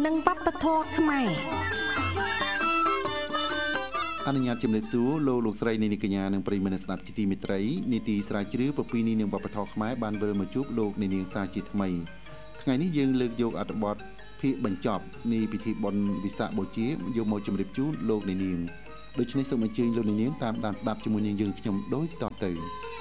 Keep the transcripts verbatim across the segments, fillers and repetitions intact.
និងវប្បធម៌ខ្មែរអនុញ្ញាតជំរាបសួរលោកលោកស្រីនាងកញ្ញានិងប្រិយមិត្តស្ដាប់ជាទីមេត្រីនីតិស្រាវជ្រាវប្រពៃណីនិងវប្បធម៌ខ្មែរបានវិលមកជួបលោកនាងសាជាថ្មីថ្ងៃនេះយើងលើកយកអត្ថបទភាគបញ្ចប់នៃពិធីបុណ្យវិសាខបូជាយកមកជម្រាបជូនលោកនាងដូច្នេះសូមអញ្ជើញលោកនាងតាមដានស្ដាប់ជាមួយនាងយើងខ្ញុំដូចតទៅ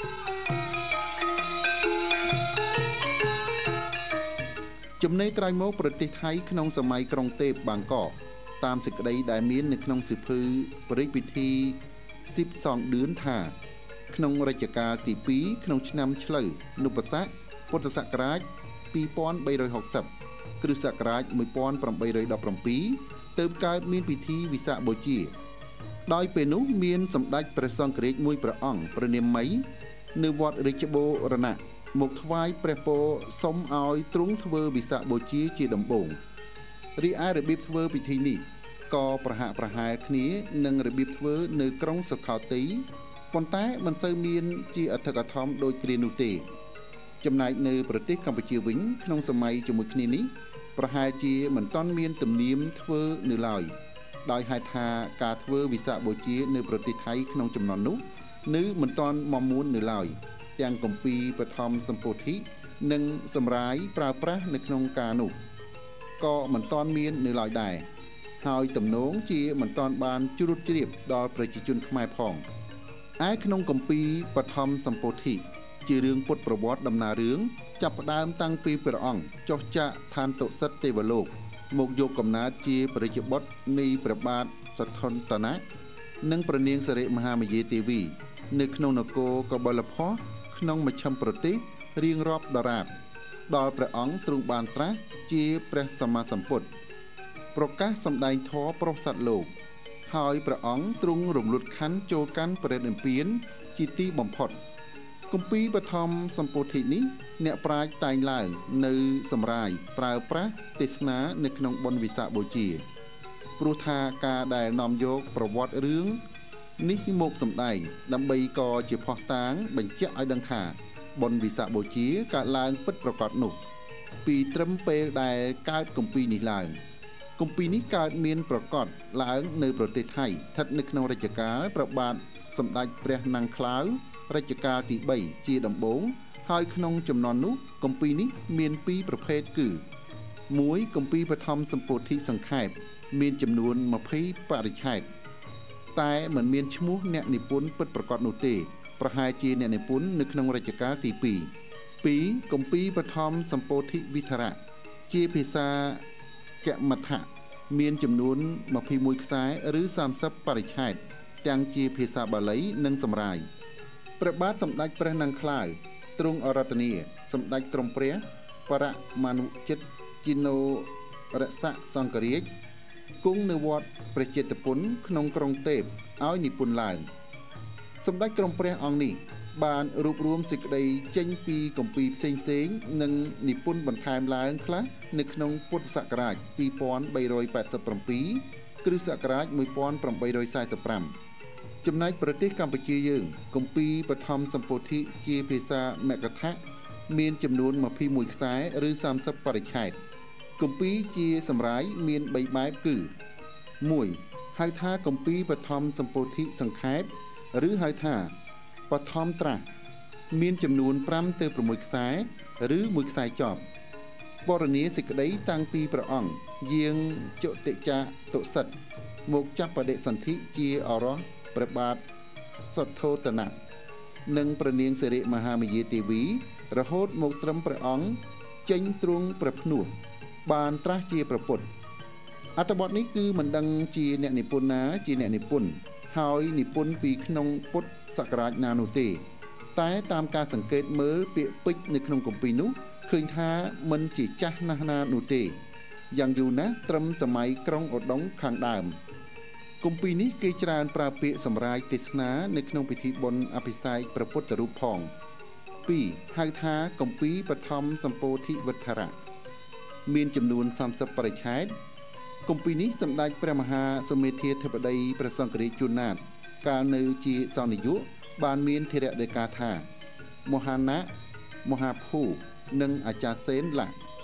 ចំណេញក្រោយមកប្រទេសថៃក្នុងសម័យក្រុងទេពបាងកកតាមសេចក្តីដែលមាននៅក្នុងសៀវភៅបរិយាពិធីស៊ីបសងឌឿនថាក្នុងរជ្ជកាលទីពីរក្នុងឆ្នាំឆ្លូវនុបស័កពុទ្ធសករាជពីរពាន់បីរយហកសិបគ្រិស្តសករាជមួយពាន់ប្រាំបីរយដប់ប្រាំពីរទើបកើតមានពិធីវិសាខបូជាដោយពេលនោះមានសម្ដេចព្រះសង្ឃរាជមួយព្រះអង្គព្រះនាមម៉ីនៅវត្តរាជបូរណៈមកថ្វាយព្រះពរសុំឲ្យទ្រង់ធ្វើវិសាខបូជាជាដំបូងរីឯរបៀបធ្វើពិធីនេះក៏ប្រហាក់ប្រហែលគ្នានឹងរបៀបធ្វើនៅក្រុងសុខោទីប៉ុន្តែមិនសូវមានជាអធិកអធមដូចគ្រានោះទេចំណែកនៅប្រទេសកម្ពុជាវិញក្នុងសម័យជាមួយគ្នានេះប្រហែលជាមិនទាន់មានទំនៀមធ្វើនៅឡើយដោយហេតុថាការធ្វើវិសាខបូជានៅប្រទេសថៃក្នុងចំនួននោះនៅមិនទាន់មមួននៅឡើយទាំងគម្ពីរបឋមសម្ពោធិនិងសម្រាយប្រើប្រាស់នៅក្នុងការនោះក៏មិនទាន់មាននៅឡើយដែរហើយទំនងជាមិនទាន់បានជ្រួតជ្រាបដល់ប្រជាជនខ្មែរផងឯក្នុងគម្ពីរបឋមសម្ពោធិជារឿងពុទ្ធប្រវត្តិដំណើររឿងចាប់ផ្ដើមតាំងពីព្រះអង្គចុះចាកឋានតុសិតទេវលោកមកយកកំណើតជាព្រះរាជបុត្រនៃព្រះបាទសទ្ធន្តនៈនិងព្រះនាងសិរិមហាមាយាទេវីនៅក្នុងនគរកបិលភ័ស្ត្រក្នុងមជ្ឈិមប្រទេសរៀងរាប់ដរាបដល់ព្រះអង្គទ្រង់បានត្រាស់ជាព្រះសម្មាសម្ពុទ្ធប្រកាសសម្ដែងធម៌ប្រោសសត្វលោកហើយព្រះអង្គទ្រង់រំលត់ខណ្ឌចូលកាន់ព្រះនិព្វានជាទីបំផុតគម្ពីរបឋមសម្ពោធិនេះអ្នកប្រាជ្ញតែងឡើងនៅសម្រាយប្រើប្រាស់ទេសនានៅក្នុងបុណ្យវិសាខបូជាព្រោះថាការដែលនាំយកប្រវត្តិរឿងនេះមកសម្ដែងដើម្បីក៏ជាភស្តុតាងបញ្ជាក់ឲ្យដឹងថាបុណ្យវិសាខបូជាកើតឡើងពិតប្រាកដនោះពីត្រឹមពេលដែលកើតគម្ពីរនេះឡើងគម្ពីរនេះកើតមានប្រកបឡើងនៅប្រទេសថៃស្ថិតនៅក្នុងរជ្ជកាលព្រះបាទសម្ដេចព្រះនង្ឃក្លាវរជ្ជកាលទីបីជាដំបូងហើយក្នុងចំណន់នោះគម្ពីរនេះមានពីរប្រភេទគឺមួយគម្ពីរបឋមសម្ពោធិសង្ខេបមានចំនួនម្ភៃបរិច្ឆេទតែមិនមានឈ្មោះអ្នកនិពន្ធពិតប្រាកដនោះទេប្រហែលជាអ្នកនិពន្ធនៅក្នុងរជ្ជកាលទីពីរ ពីរគម្ពីរបឋមសម្ពោធិវិធរៈជាភាសាកមដ្ឋៈមានចំនួនម្ភៃមួយខ្សែឬសាមសិបបរិច្ឆេទទាំងជាភាសាបាលីនិងសម្រាយព្រះបាទសម្ដេចព្រះនង្ឃក្លាវទ្រង់អរតនីសម្ដេចក្រុងព្រះបរមានុជិតជីណូរស័កសង្ឃរាជគង់នៅវត្តព្រះចេតពុនក្នុងក្រុងទេពឲ្យនិពន្ធឡើងសម្ដេចក្រុងព្រះអង្គនេះបានរួបរวมសេចក្តីចេញពីគម្ពីរផ្សេងផ្សេងនិងនិពន្ធបន្ថែមឡើងខ្លះនៅក្នុងពុទ្ធសករាជពីរពាន់បីរយប៉ែតសិបប្រាំពីរគ្រិស្តសករាជមួយពាន់ប្រាំបីរយសែសិបប្រាំចំណែកប្រទេសកម្ពុជាយើងគម្ពីរបឋមសម្ពោធិជាភាសាមកថាមានចំនួនម្ភៃមួយខ្សែឬសាមសិបបរិច្ឆេទគម្ពីរជាសម្រាយមានបីបែបគឺមួយហៅថាគម្ពីរបឋមសម្ពោធិសង្ខេបឬហៅថាបឋមត្រាស់មានចំនួនប្រាំទៅប្រាំមួយខ្សែឬមួយខ្សែចប់បរនីសេចក្តីតាំងពីព្រះអង្គយាងចុតិចាតុសិតមកចាប់បដិសន្ធិជាអរោះព្រះបាទសទ្ធោតនៈនិងព្រះនាងសិរិមហាមាយាទេវីរហូតមកត្រឹមព្រះអង្គចេញទ្រង់ព្រះភ្នោះបានត្រាស់ជាព្រះពុទ្ធអត្ថបទនេះគឺមិនដឹងជាអ្នកនិពន្ធណាជាអ្នកនិពន្ធហើយនិពន្ធពីក្នុងពុទ្ធសករាជណានោះទេតែតាមការសង្កេតមើលពាក្យពេចន៍នៅក្នុងគម្ពីរនោះឃើញថាមិនជាចាស់ណាស់ណានោះទេយ៉ាងយូរណាស់ត្រឹមសម័យក្រុងឧដុង្គខាងដើមគម្ពីរនេះគេច្រើនប្រើពាក្យសម្រាយទេសនានៅក្នុងពិធីបុណ្យអភិសេកព្រះពុទ្ធរូបផងពីរហៅថាគម្ពីរបឋមសម្ពោធិវិធរៈមានចំនួនសាមសិបបរិច្ឆេទគម្ពីរនេះសម្ដេចព្រះមហាសមេធាធិបតីព្រះសង្ឃរាជជួនណាតកាលនៅជាសោនិយុបានមានធរៈដីកាថាមហាណាមហាភូនិងអាចារ្យសេនឡា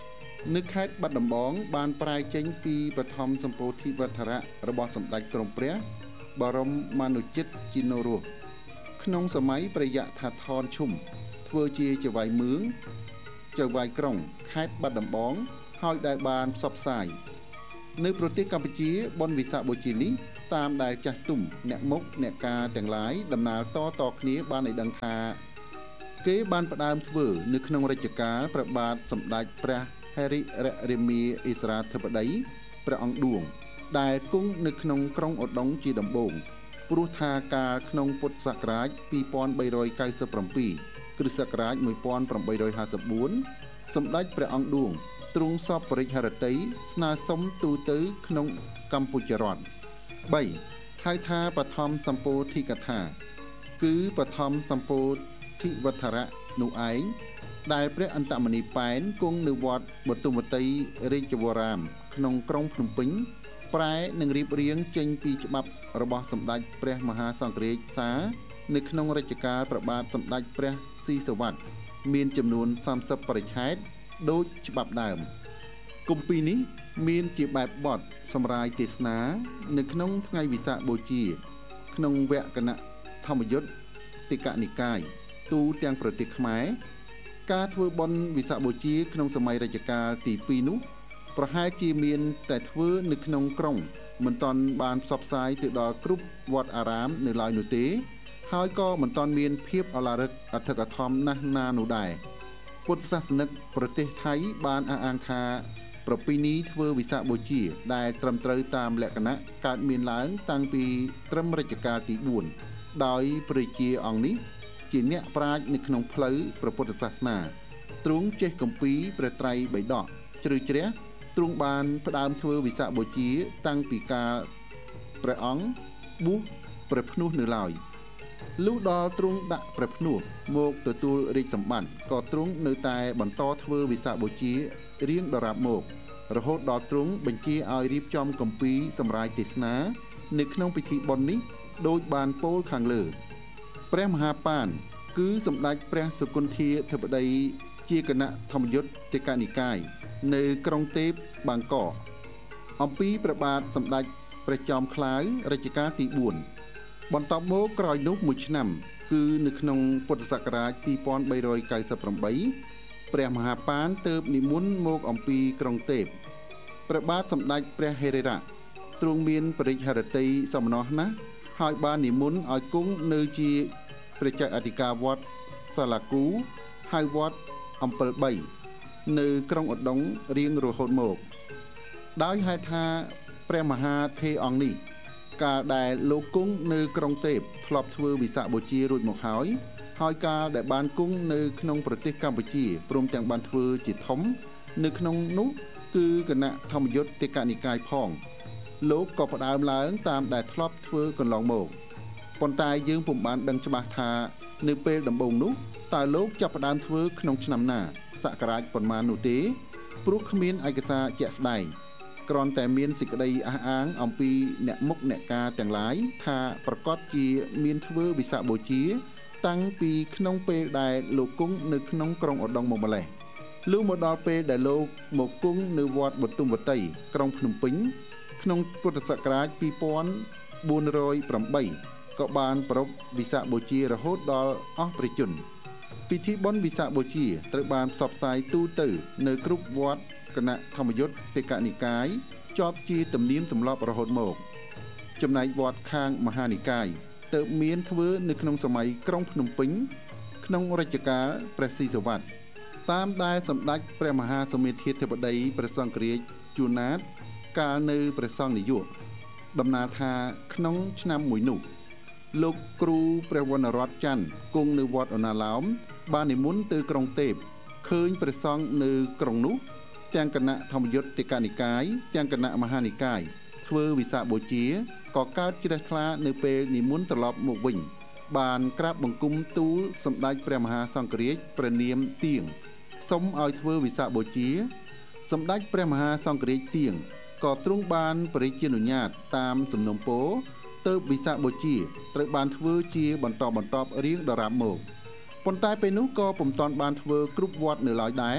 នៅខេត្តបាត់ដំបងបានប្រែចេញពីបឋមសម្ពោធិវត្តរៈរបស់សម្ដេចទ្រង់ព្រះបរមមានុជិតជីណូរស់ក្នុងសម័យព្រះយថាថនឈុំធ្វើជាចៅហ្វាយមឿងចៅហ្វាយក្រុងខេត្តបាត់ដំបងហើយដែលបានផ្សព្វផ្សាយនៅប្រទេសកម្ពុជាបុណ្យវិសាខបូជានេះតាមដែលចាស់ទុំអ្នកមុខអ្នកការទាំងឡាយដំណើរតតគ្នាបានឲ្យដឹងថាគេបានផ្ដើមធ្វើនៅក្នុងរជ្ជកាលព្រះបាទសម្ដេចព្រះហេរិររាមាឥស្រាធិបតីព្រះអង្គឌួងដែលគង់នៅក្នុងក្រុងឧដុង្គជាដំបូងព្រោះថាកាលក្នុងពុទ្ធសករាជពីរពាន់បីរយកៅសិបប្រាំពីរគ្រិស្តសករាជមួយពាន់ប្រាំបីរយហាសិបបួនសម្ដេចព្រះអង្គឌួងទ្រង់សពបរិច្ឆរតីស្នើសុំទូទៅក្នុងកម្ពុជារដ្ឋបីហៅថាបឋមសម្ពោធិកថាគឺបឋមសម្ពោធិវត្តរៈនោះឯងដែលព្រះអន្តមនីប៉ែនគង់នៅវត្តបទុមវតីរាជវរាមក្នុងក្រុងភ្នំពេញប្រែនិងរៀបរៀងចេញពីច្បាប់របស់សម្ដេចព្រះមហាសង្ឃរាជសារនៅក្នុងរជ្ជកាលព្រះបាទសម្ដេចព្រះស៊ីសុវត្ថិមានចំនួនសាមសិបបរិច្ឆេទដូចច្បាប់ដើមគម្ពីរនេះមានជាបែបបទសម្រាយទេសនានៅក្នុងថ្ងៃវិសាខបូជាក្នុងវគ្គណៈធម្មយុត្តតិកនិកាយទូទាំងប្រទេសខ្មែរការធ្វើបុណ្យវិសាខបូជាក្នុងសម័យរជ្ជកាលទីពីរនោះប្រហែលជាមានតែធ្វើនៅក្នុងក្រុងមិនទាន់បានផ្សព្វផ្សាយទៅដល់គ្រប់វត្តអារាមនៅឡើយនោះទេហើយក៏មិនទាន់មានភាពអឡារឹកអធិកអធមណាស់ណានោះដែរពុទ្ធសាសនិកប្រទេសថៃបានអះអាងថាប្រពៃណីធ្វើវិសាខបូជាដែលត្រឹមត្រូវតាមលក្ខណៈកើតមានឡើងតាំងពីត្រឹមរជ្ជកាលទីបួនដោយព្រះជាអង្គនេះជាអ្នកប្រាជ្ញនៅក្នុងផ្លូវព្រះពុទ្ធសាសនាទ្រង់ចេះគម្ពីរព្រះត្រៃបិដកជ្រៅជ្រះទ្រង់បានផ្ដើមធ្វើវិសាខបូជាតាំងពីកាលព្រះអង្គបួសព្រះភ្នោះនៅឡើយលុះដល់ទ្រង់ដាក់ព្រះភ្នោះមកទទួលរាជសម្បត្តិក៏ទ្រង់នៅតែបន្តធ្វើវិសាខបូជារៀងដរាបមករហូតដល់ទ្រង់បញ្ជាឲ្យរៀបចំគម្ពីរសម្រាយទេសនានៅក្នុងពិធីបុណ្យនេះដោយបានពោលខាងលើព្រះមហាប៉ានគឺសម្ដេចព្រះសុគន្ធាធិបតីជាគណៈធម្មយុត្តតិកនិកាយនៅក្រុងទេពបាងកកអំពីព្រះបាទសម្ដេចព្រះចោមខ្លាវរជ្ជកាលទីបួនបន្ទាប់មកក្រោយនោះមួយឆ្នាំគឺនៅក្នុងពុទ្ធសករាជពីរពាន់បីរយ កៅសិបប្រាំបីព្រះមហាប៉ានទើបនិមន្តមកអំពីក្រុងទេពព្រះបាទសម្ដេចព្រះហេរិរៈទ្រង់មានបរិច្ឆរតីសមណោះណាស់ហើយបាននិមន្តឲ្យគង់នៅជាព្រះចៅអធិការវត្តសាឡាគូហៅវត្តអំពិលបីនៅក្រុងឧដុង្គរៀងរហូតមកដោយហេតុថាព្រះមហាថេរអង្គនេះកាលដែលលោកគង់នៅក្រុងទេពធ្លាប់ធ្វើវិសាខបូជារួចមកហើយហើយកាលដែលបានគង់នៅក្នុងប្រទេសកម្ពុជាព្រមទាំងបានធ្វើជាធំនៅក្នុងនោះគឺគណៈធម្មយុត្តតិកនិកាយផងលោកក៏ផ្ដើមឡើងតាមដែលធ្លាប់ធ្វើកន្លងមកប៉ុន្តែយើងពុំបានដឹងច្បាស់ថានៅពេលដំបូងនោះតើលោកចាប់ផ្ដើមធ្វើក្នុងឆ្នាំណាសករាជប៉ុន្មាននោះទេព្រោះគ្មានឯកសារជាក់ស្ដែងគ្រាន់តែមានសេចក្តីអះអាងអំពីអ្នកមុខអ្នកការទាំងឡាយថាប្រកាសជាមានធ្វើវិសាខបូជាតាំងពីក្នុងពេលដែលលោកគង់នៅក្នុងក្រុងឧដុង្គមកម្លេះលុះមកដល់ពេលដែលលោកមកគង់នៅវត្តបទុមវតីក្រុងភ្នំពេញក្នុងពុទ្ធសករាជពីរពាន់បួនរយប្រាំបីក៏បានប្រារព្ធវិសាខបូជារហូតដល់អស់ព្រះជន្មពិធីបុណ្យវិសាខបូជាត្រូវបានផ្សព្វផ្សាយទូទៅនៅគ្រប់វត្តគណៈធម្មយុត្តតិកនិកាយជាប់ជាទំនៀមទម្លាប់រហូតមកចំណែកវត្តខាងមហានិកាយទើបមានធ្វើនៅក្នុងសម័យក្រុងភ្នំពេញក្នុងរជ្ជកាលព្រះស៊ីសុវត្ថិតាមដែលសម្ដេចព្រះមហាសមេធាធិបតីព្រះសង្ឃរាជជួនណាតកាលនៅព្រះសង្ឃនាយកដំណើរថាក្នុងឆ្នាំមួយនោះលោកគ្រូព្រះវណ្ណរតច័ន្ទគង់នៅវត្តអូណាឡោមបាននិមន្តទៅក្រុងទេពឃើញព្រះសង្ឃនៅក្រុងនោះទាំងគណៈធម្មយុត្តតិកនិកាយទាំងគណៈមហានិកាយធ្វើវិសាខបូជាក៏កើតជ្រះថ្លានៅពេលនិមន្តត្រឡប់មកវិញបានក្រាបបង្គំទូលសម្ដេចព្រះមហាសង្ឃរាជព្រះនាមទៀងសុំឲ្យធ្វើវិសាខបូជាសម្ដេចព្រះមហាសង្ឃរាជទៀងក៏ទ្រង់បានបរិជ្ជានុញ្ញាតតាមសំណុំពរទើបវិសាខបូជាត្រូវបានធ្វើជាបន្តបន្ទាប់រៀងដរាបមកប៉ុន្តែពេលនោះក៏ពុំទាន់បានធ្វើគ្រប់វត្តនៅឡើយដែរ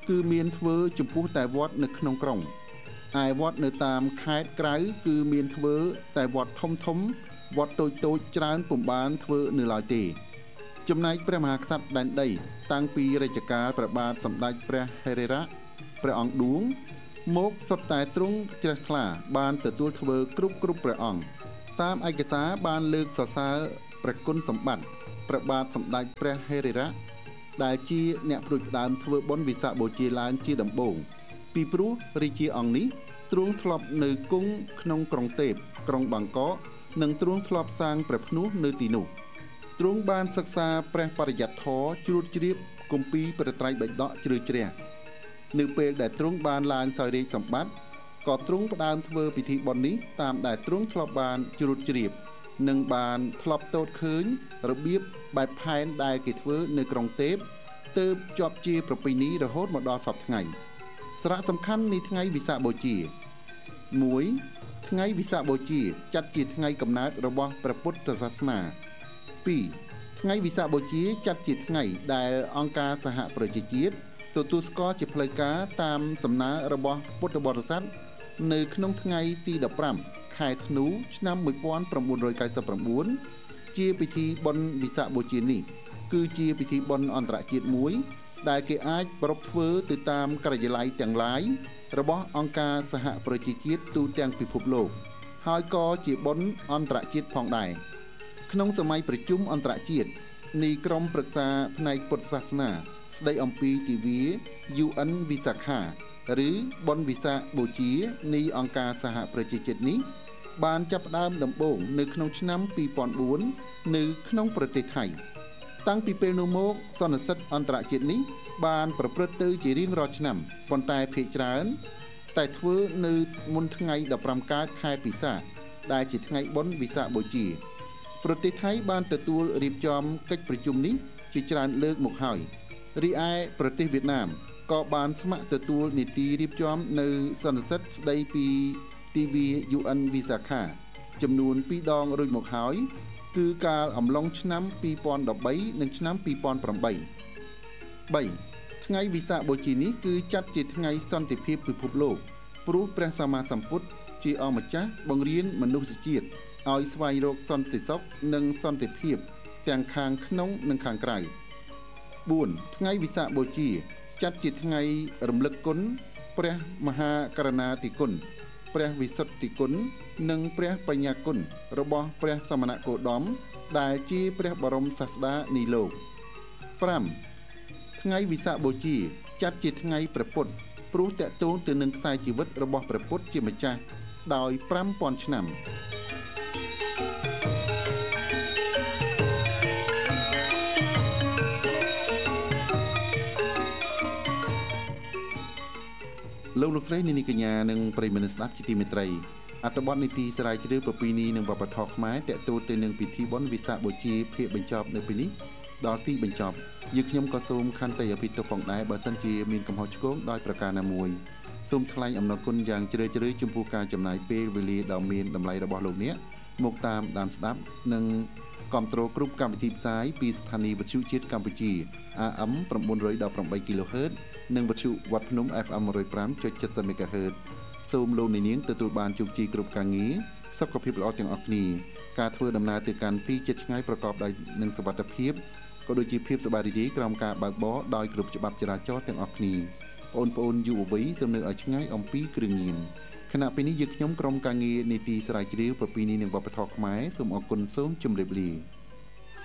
គឺមានធ្វើចំពោះតែវត្តនៅក្នុងក្រុងឯវត្តនៅតាមខេត្តក្រៅគឺមានធ្វើតែវត្តធំធំវត្តតូចតូចច្រើនពុំបានធ្វើនៅឡើយទេចំណែកព្រះមហាក្សត្រដែនដីតាំងពីរជ្ជកាលព្រះបាទសម្ដេចព្រះហេរិរៈព្រះអង្គឌួងមកសុទ្ធតែទ្រង់ជ្រះថ្លាបានទទួលធ្វើគ្រប់គ្រប់ព្រះអង្គតាមឯកសារបានលើកសរសើរព្រះគុណសម្បត្តិព្រះបាទសម្ដេចព្រះហេរិរៈដែលជាអ្នកព្រួយផ្ដើមធ្វើបុណ្យវិសាខបូជាឡើងជាដំបូងពីព្រោះរាជាអង្គនេះទ្រង់ធ្លាប់នៅគង់ក្នុងក្រុងទេពក្រុងបាងកកនិងទ្រង់ធ្លាប់សាងព្រះភ្នោះនៅទីនោះទ្រង់បានសិក្សាព្រះបរិយត្តិធម៌ជ្រួតជ្រាបគម្ពីរព្រះត្រៃបិដកជ្រៅជ្រះនៅពេលដែលទ្រង់បានឡើងសោយរាជសម្បត្តិក៏ទ្រង់ផ្ដើមធ្វើពិធីបុណ្យនេះតាមដែលទ្រង់ធ្លាប់បានជ្រួតជ្រាបនិងបានធ្លាប់ទតឃើញរបៀបបែបផែនដែលគេធ្វើនៅក្រុងទេពទើបជាប់ជាប្រពៃណីរហូតមកដល់សព្វថ្ងៃសារៈសំខាន់នៃថ្ងៃវិសាខបូជាមួយថ្ងៃវិសាខបូជាចាត់ជាថ្ងៃកំណើតរបស់ព្រះពុទ្ធសាសនាពីរថ្ងៃវិសាខបូជាចាត់ជាថ្ងៃដែលអង្គការសហប្រជាជាតិទទួលស្គាល់ជាផ្លូវការតាមសំណើរបស់ពុទ្ធបរិស័ទនៅក្នុងថ្ងៃទីដប់ប្រាំខែធ្នូឆ្នាំmột nghìn chín trăm chín mươi chínជាពិធីបុណ្យវិសាខបូជានេះគឺជាពិធីបុណ្យអន្តរជាតិមួយដែលគេអាចប្រពធ្វើទៅតាមការិយាល័យទាំងឡាយរបស់អង្គការសហប្រជាជាតិទូទាំងពិភពលោកហើយក៏ជាបុណ្យអន្តរជាតិផងដែរក្នុងសម័យប្រជុំអន្តរជាតិនៃក្រុមប្រឹក្សាផ្នែកពុទ្ធសាសនាស្ដីអំពីទិវា យូ អិន វិសាខា ឬបុណ្យវិសាខបូជានៃអង្គការសហប្រជាជាតិនេះបានចាប់ផ្ដើមដំបូងនៅក្នុងឆ្នាំពីរពាន់បួននៅក្នុងប្រទេសថៃតាំងពីពេលនោះមកសន្និសីទអន្តរជាតិនេះបានប្រព្រឹត្តទៅជារៀងរាល់ឆ្នាំប៉ុន្តែភាគច្រើនតែធ្វើនៅមុនថ្ងៃដប់ប្រាំកើតខែពិសាខដែលជាថ្ងៃបុណ្យវិសាខបូជាប្រទេសថៃបានទទួលរៀបចំកិច្ចប្រជុំនេះជាច្រើនលើកមកហើយរីឯប្រទេសវៀតណាមក៏បានស្ម័គ្រទទួលនីតិរៀបចំនៅសន្និសីទស្ដីពីទិវា យូ អិន វិសាខា ចំនួនពីរដងរួចមកហើយគឺកាលអំឡុងឆ្នាំពីរពាន់ដប់បីនិងឆ្នាំពីរពាន់ប្រាំបី បីថ្ងៃវិសាខបូជានេះគឺចាត់ជាថ្ងៃសន្តិភាពពិភពលោកព្រោះព្រះសម្មាសម្ពុទ្ធជាអង្គម្ចាស់បង្រៀនមនុស្សជាតិឲ្យស្វែងរកសន្តិសុខនិងសន្តិភាពទាំងខាងក្នុងនិងខាងក្រៅ បួនថ្ងៃវិសាខបូជាចាត់ជាថ្ងៃរំលឹកគុណព្រះមហាករុណាธิគុណព្រះវិសុទ្ធិគុណនិងព្រះបញ្ញាគុណរបស់ព្រះសមណគោតមដែលជាព្រះបរមសាស្តានៃលោក ប្រាំថ្ងៃវិសាខបូជាចាត់ជាថ្ងៃព្រះពុទ្ធព្រោះតេតូនទៅនឹងខ្សែជីវិតរបស់ព្រះពុទ្ធជាម្ចាស់ដោយប្រាំពាន់ឆ្នាំលោកលោកស្រីនាងកញ្ញានិងប្រិយមិត្តស្ដាប់ជាទីមេត្រីអត្ថបទនីតិស្រាវជ្រាវប្រពៃណីនិងវប្បធម៌ខ្មែរតេតូនទៅនឹងពិធីបុណ្យវិសាខបូជាភាគបញ្ចប់នៅពេលនេះដល់ទីបញ្ចប់យើងខ្ញុំក៏សូមខន្តីអភ័យទោសផងដែរបើសិនជាមានកំហុសឆ្គងដោយប្រការណាមួយសូមថ្លែងអំណរគុណយ៉ាងជ្រាលជ្រៅចំពោះការចំណាយពេលវេលាដ៏មានតម្លៃរបស់លោកអ្នកមកតាមដានស្ដាប់និងគាំទ្រគ្រប់កម្មវិធីផ្សាយពីស្ថានីយ៍វិទ្យុជាតិកម្ពុជា អា អឹម ៩១៨ គីឡូហឺត និងវិទ្យុវត្តភ្នំ អេហ្វ អឹម một trăm năm phẩy bảyមេហ្គាហឺត សូមលោកអ្នកនាងទទួលបានជោគជ័យគ្រប់ការងារសុខភាពល្អទាំងអស់គ្នាការធ្វើដំណើរទៅកាន់ទីជិតឆ្ងាយប្រកបដោយនឹងសុវត្ថិភាពក៏ដូចជាភាពសប្បាយរីករាយក្រោមការបើកបរដោយគ្រប់ច្បាប់ចរាចរណ៍ទាំងអស់គ្នាបងប្អូនយុវវ័យសូមនៅឲ្យឆ្ងាយអំពីគ្រឿងញៀនខណៈពេលនេះយើងខ្ញុំក្រុមការងារនីតិស្រាវជ្រាវប្រពៃណីនិងវប្បធម៌ខ្មែរសូមអរគុណសូមជម្រាបលា